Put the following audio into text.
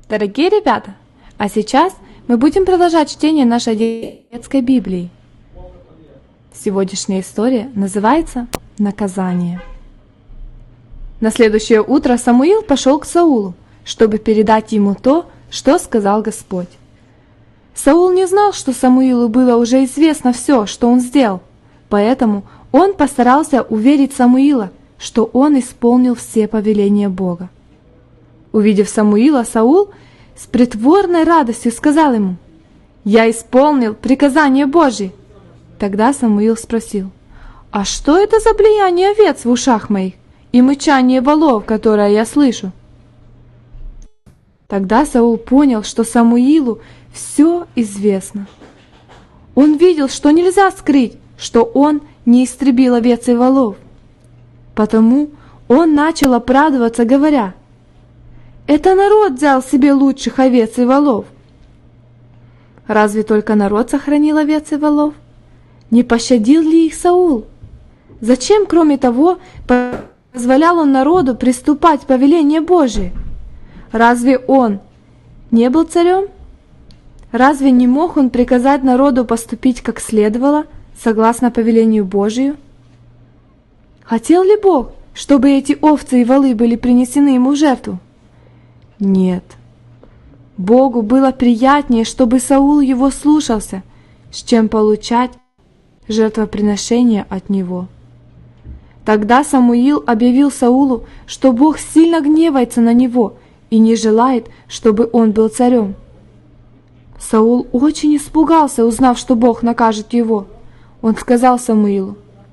Дорогие ребята, а сейчас мы будем продолжать чтение нашей детской Библии. Сегодняшняя история называется «Наказание». На следующее утро Самуил пошел к Саулу, чтобы передать ему то, что сказал Господь. Саул не знал, что Самуилу было уже известно все, что он сделал, поэтому он постарался уверить Самуила, что он исполнил все повеления Бога. Увидев Самуила, Саул с притворной радостью сказал ему: «Я исполнил приказание Божье». Тогда Самуил спросил: «А что это за блияние овец в ушах моих и мычание волов, которое я слышу?» Тогда Саул понял, что Самуилу все известно. Он видел, что нельзя скрыть, что он не истребил овец и волов. Потому он начал оправдываться, говоря: «Это народ взял себе лучших овец и волов». Разве только народ сохранил овец и волов? Не пощадил ли их Саул? Зачем, кроме того, позволял он народу приступать к повелению Божие? Разве он не был царем? Разве не мог он приказать народу поступить как следовало, согласно повелению Божию? Хотел ли Бог, чтобы эти овцы и волы были принесены ему в жертву? Нет. Богу было приятнее, чтобы Саул его слушался, чем получать жертвоприношение от него. Тогда Самуил объявил Саулу, что Бог сильно гневается на него и не желает, чтобы он был царем. Саул очень испугался, узнав, что Бог накажет его. Он сказал Самуилу: